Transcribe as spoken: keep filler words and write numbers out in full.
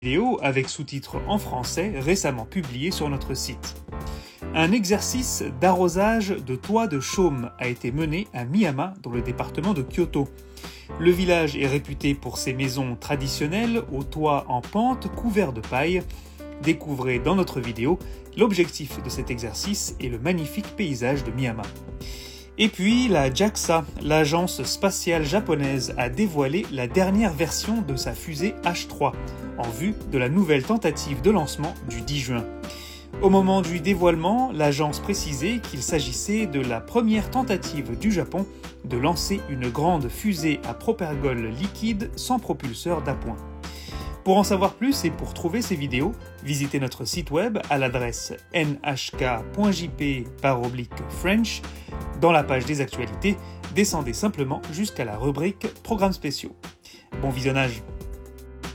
Vidéo avec sous-titres en français récemment publié sur notre site. Un exercice d'arrosage de toits de chaume a été mené à Miyama dans le département de Kyoto. Le village est réputé pour ses maisons traditionnelles aux toits en pente couverts de paille. Découvrez dans notre vidéo l'objectif de cet exercice et le magnifique paysage de Miyama. Et puis la JAXA, l'agence spatiale japonaise, a dévoilé la dernière version de sa fusée H trois, en vue de la nouvelle tentative de lancement du dix juin. Au moment du dévoilement, l'agence précisait qu'il s'agissait de la première tentative du Japon de lancer une grande fusée à propergol liquide sans propulseur d'appoint. Pour en savoir plus et pour trouver ces vidéos, visitez notre site web à l'adresse n h k point j p barre oblique french. Dans la page des actualités, descendez simplement jusqu'à la rubrique Programmes spéciaux. Bon visionnage!